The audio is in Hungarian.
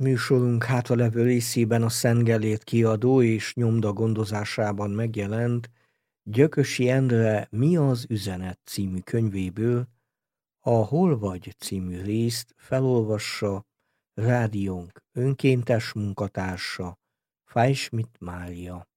Műsorunk hátralevő részében a Szent Gellért kiadó és nyomda gondozásában megjelent Gyökösi Endre Mi az üzenet című könyvéből a Hol vagy című részt felolvassa rádiónk önkéntes munkatársa, Fajsmit Mária.